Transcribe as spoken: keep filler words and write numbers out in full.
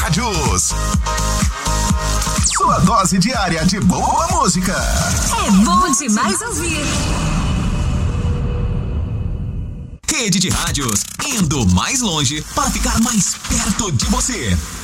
Rádios. Sua dose diária de boa música. É bom demais ouvir. Rede de Rádios, indo mais longe para ficar mais perto de você.